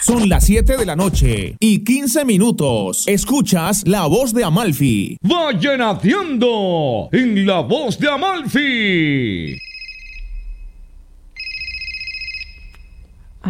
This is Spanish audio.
Son las 7 de la noche y 15 minutos. Escuchas La Voz de Amalfi. Vallenateando en La Voz de Amalfi.